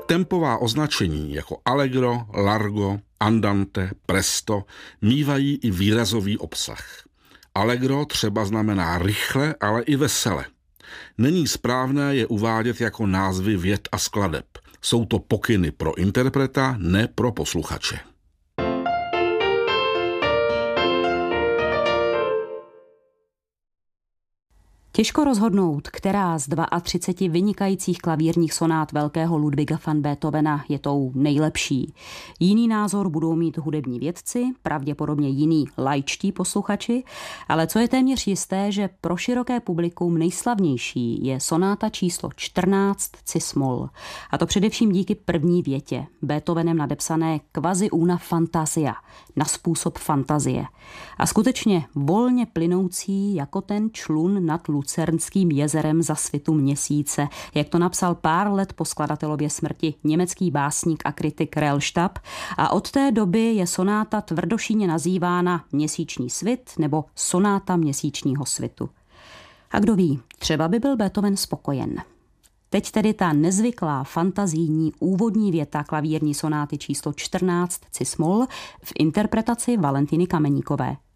Tempová označení jako allegro, largo, andante, presto mívají i výrazový obsah. Allegro třeba znamená rychle, ale i vesele. Není správné je uvádět jako názvy vět a skladeb. Jsou to pokyny pro interpreta, ne pro posluchače. Těžko rozhodnout, která z 32 vynikajících klavírních sonát velkého Ludwiga van Beethovena je tou nejlepší. Jiný názor budou mít hudební vědci, pravděpodobně jiný laičtí posluchači, ale co je téměř jisté, že pro široké publikum nejslavnější je sonáta číslo 14 cis-moll. A to především díky první větě, Beethovenem nadepsané quasi una fantasia, na způsob fantazie. A skutečně volně plynoucí jako ten člun nad Lucernským jezerem za svitu měsíce, jak to napsal pár let po skladatelově smrti německý básník a kritik Rellstab, a od té doby je sonáta tvrdošíně nazývána Měsíční svit nebo sonáta měsíčního svitu. A kdo ví, třeba by byl Beethoven spokojen. Teď tedy ta nezvyklá fantazijní úvodní věta klavírní sonáty číslo 14 cis-moll v interpretaci Valentiny Kameníkové.